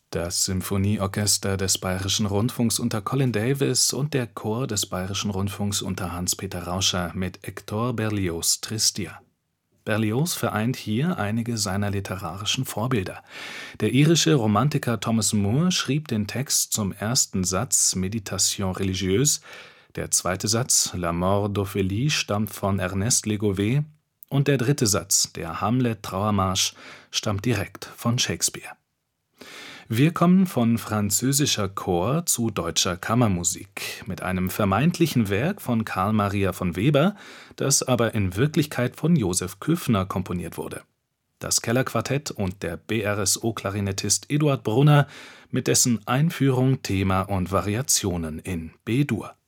Das Symphonieorchester des Bayerischen Rundfunks unter Colin Davis und der Chor des Bayerischen Rundfunks unter Hans-Peter Rauscher mit Hector Berlioz' Tristia. Berlioz vereint hier einige seiner literarischen Vorbilder. Der irische Romantiker Thomas Moore schrieb den Text zum ersten Satz Méditation religieuse, der zweite Satz La mort d'Ophélie stammt von Ernest Legouvé und der dritte Satz, der Hamlet-Trauermarsch, stammt direkt von Shakespeare. Wir kommen von französischer Chor zu deutscher Kammermusik mit einem vermeintlichen Werk von Carl Maria von Weber, das aber in Wirklichkeit von Joseph Küffner komponiert wurde. Das Kellerquartett und der BRSO-Klarinettist Eduard Brunner mit dessen Einführung, Thema und Variationen in B-Dur.